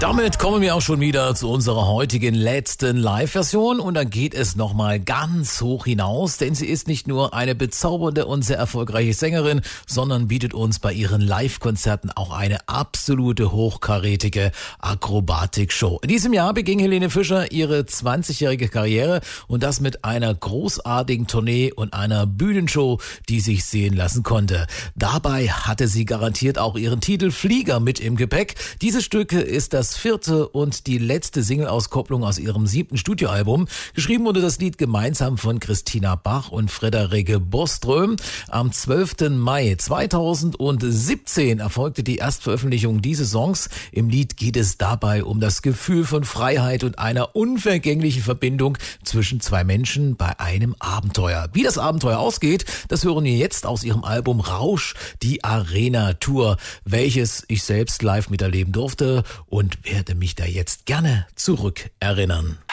Damit kommen wir auch schon wieder zu unserer heutigen letzten Live-Version und dann geht es nochmal ganz hoch hinaus, denn sie ist nicht nur eine bezaubernde und sehr erfolgreiche Sängerin, sondern bietet uns bei ihren Live-Konzerten auch eine absolute hochkarätige Akrobatik-Show. In diesem Jahr beging Helene Fischer ihre 20-jährige Karriere und das mit einer großartigen Tournee und einer Bühnenshow, die sich sehen lassen konnte. Dabei hatte sie garantiert auch ihren Titel Flieger mit im Gepäck. Dieses Stück ist das vierte und die letzte Single-Auskopplung aus ihrem 7. Studioalbum. Geschrieben wurde das Lied gemeinsam von Christina Bach und Frederike Boström. Am 12. Mai 2017 erfolgte die Erstveröffentlichung dieses Songs. Im Lied geht es dabei um das Gefühl von Freiheit und einer unvergänglichen Verbindung zwischen zwei Menschen bei einem Abenteuer. Wie das Abenteuer ausgeht, das hören wir jetzt aus ihrem Album Rausch, die Arena Tour, welches ich selbst live miterleben durfte und werde mich da jetzt gerne zurück erinnern.